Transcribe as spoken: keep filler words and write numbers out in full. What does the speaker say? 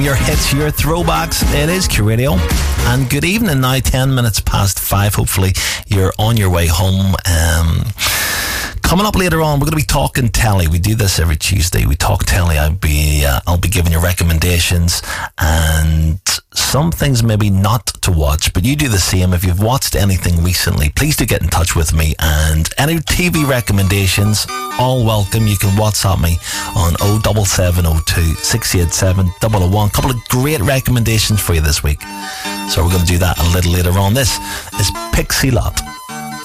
your hits, your throwbacks. It is Q Radio. And good evening now, ten minutes past five. Hopefully you're on your way home. Um, coming up later on, we're going to be talking telly. We do this every Tuesday. We talk telly. I'll be, uh, I'll be giving you recommendations and some things maybe not to watch, but you do the same. If you've watched anything recently, please do get in touch with me, and any T V recommendations, all welcome. You can WhatsApp me on oh seven seven oh two, six eight seven, oh oh one. A couple of great recommendations for you this week, so we're going to do that a little later on. This is Pixie Lott.